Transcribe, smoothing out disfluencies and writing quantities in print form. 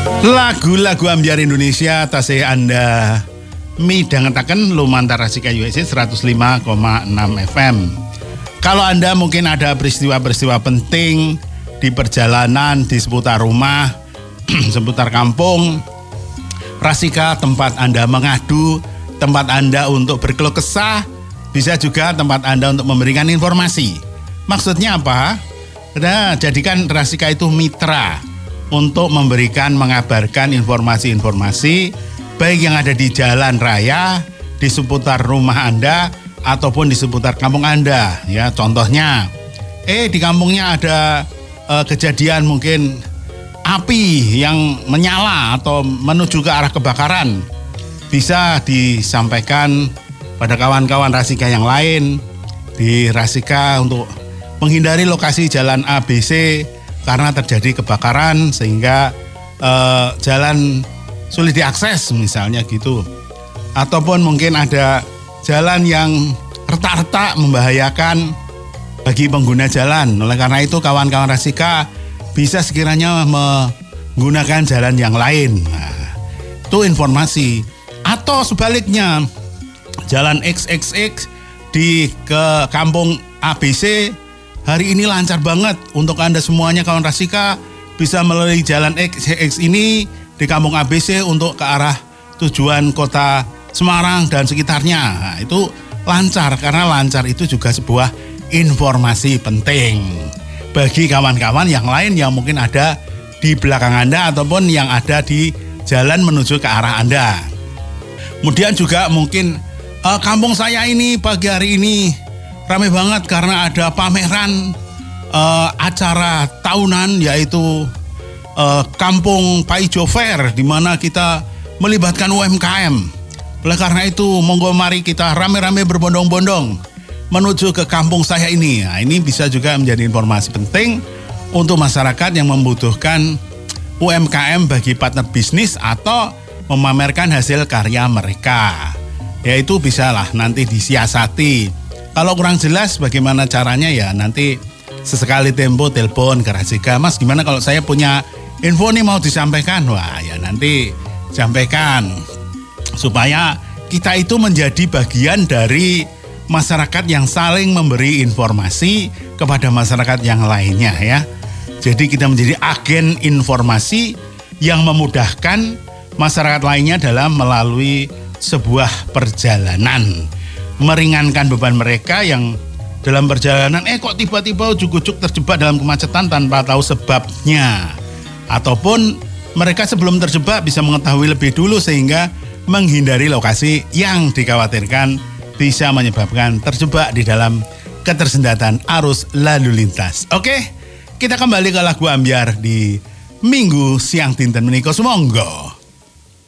Lagu-lagu ambyar Indonesia tasih Anda midhangetaken lumantar Rasika USA 105,6 FM. Kalau Anda mungkin ada peristiwa-peristiwa penting di perjalanan, di seputar rumah, seputar kampung, Rasika tempat Anda mengadu, tempat Anda untuk berkeluh kesah, bisa juga tempat Anda untuk memberikan informasi. Maksudnya apa? Nah, jadikan Rasika itu mitra untuk memberikan, mengabarkan informasi-informasi baik yang ada di jalan raya, di seputar rumah Anda, ataupun di seputar kampung Anda. Ya, contohnya, di kampungnya ada kejadian mungkin api yang menyala atau menuju ke arah kebakaran. Bisa disampaikan pada kawan-kawan Rasika yang lain di Rasika untuk menghindari lokasi jalan ABC karena terjadi kebakaran sehingga jalan sulit diakses misalnya gitu. Ataupun mungkin ada jalan yang retak-retak membahayakan bagi pengguna jalan. Oleh karena itu kawan-kawan Rasika bisa sekiranya menggunakan jalan yang lain. Nah, itu informasi. Atau sebaliknya, jalan XXX di ke kampung ABC hari ini lancar banget. Untuk Anda semuanya kawan Rasika bisa melalui jalan XX ini di kampung ABC untuk ke arah tujuan kota Semarang dan sekitarnya. Nah, itu lancar karena lancar itu juga sebuah informasi penting bagi kawan-kawan yang lain yang mungkin ada di belakang Anda ataupun yang ada di jalan menuju ke arah Anda. Kemudian juga mungkin kampung saya ini pagi hari ini ramai banget karena ada pameran acara tahunan yaitu Kampung Pak Ijo Fair, di mana kita melibatkan UMKM. Oleh karena itu monggo mari kita rame-rame berbondong-bondong menuju ke kampung saya ini. Nah, ini bisa juga menjadi informasi penting untuk masyarakat yang membutuhkan UMKM bagi partner bisnis atau memamerkan hasil karya mereka. Yaitu bisalah nanti disiasati. Kalau kurang jelas bagaimana caranya ya nanti sesekali tempo telepon ke Rasika. Mas, gimana kalau saya punya info nih mau disampaikan? Wah ya nanti sampaikan. Supaya kita itu menjadi bagian dari masyarakat yang saling memberi informasi kepada masyarakat yang lainnya ya. Jadi kita menjadi agen informasi yang memudahkan masyarakat lainnya dalam melalui sebuah perjalanan. Meringankan beban mereka yang dalam perjalanan kok tiba-tiba ujuk-ujuk terjebak dalam kemacetan tanpa tahu sebabnya. Ataupun mereka sebelum terjebak bisa mengetahui lebih dulu sehingga menghindari lokasi yang dikhawatirkan bisa menyebabkan terjebak di dalam ketersendatan arus lalu lintas. Oke, kita kembali ke lagu ambyar di Minggu Siang Dinten menika. Sumangga.